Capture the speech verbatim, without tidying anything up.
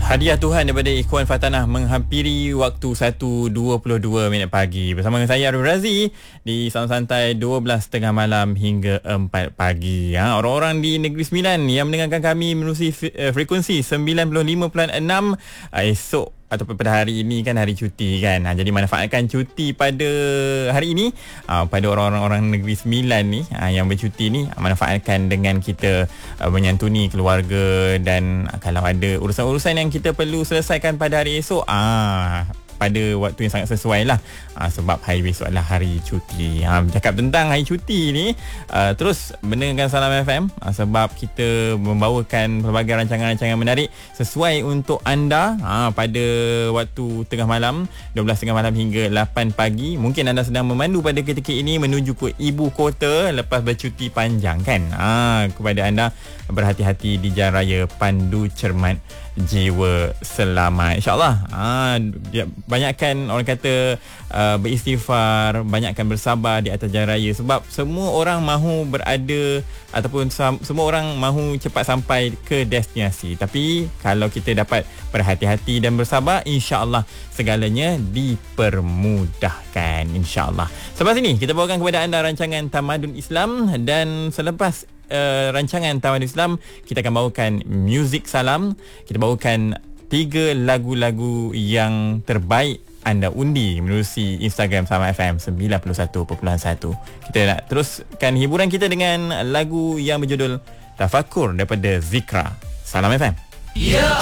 Hadiah Tuhan daripada Ikhwan Fatanah menghampiri waktu satu dua puluh dua minit pagi. Bersama dengan saya Arul Razi di Sound Santai dua belas tiga puluh malam hingga empat pagi. Ha, orang-orang di Negeri Sembilan yang mendengarkan kami menerusi frekuensi sembilan puluh lima perpuluhan enam esok ataupun pada hari ini kan hari cuti kan. Ha, jadi manfaatkan cuti pada hari ini ha, pada orang-orang Negeri Sembilan ni ha, yang bercuti ni, manfaatkan dengan kita uh, menyantuni keluarga, dan uh, kalau ada urusan-urusan yang kita perlu selesaikan pada hari esok ah pada waktu yang sangat sesuai lah ha, sebab hari besok adalah hari cuti. Ha, bercakap tentang hari cuti ni, uh, terus mendengarkan Salam F M ha, sebab kita membawakan pelbagai rancangan-rancangan menarik sesuai untuk anda ha, pada waktu tengah malam, dua belas tiga puluh malam hingga lapan pagi. Mungkin anda sedang memandu pada ketika ini menuju ke ibu kota lepas bercuti panjang kan. Ha, kepada anda, berhati-hati di jalan raya, pandu cermat, jiwa selamat, InsyaAllah. ha, Banyakkan orang kata uh, beristighfar, banyakkan bersabar di atas jalan raya, sebab semua orang mahu berada ataupun sam, semua orang mahu cepat sampai ke destinasi. Tapi kalau kita dapat berhati-hati dan bersabar, InsyaAllah segalanya dipermudahkan, InsyaAllah. Selepas ini kita bawakan kepada anda rancangan Tamadun Islam, dan selepas Uh, rancangan Tamadun Islam kita akan bawakan Muzik Salam. Kita bawakan tiga lagu-lagu yang terbaik anda undi menerusi Instagram Salam F M sembilan puluh satu perpuluhan satu. Kita nak teruskan hiburan kita dengan lagu yang berjudul Tafakur daripada Zikra. Salam F M. Yeah.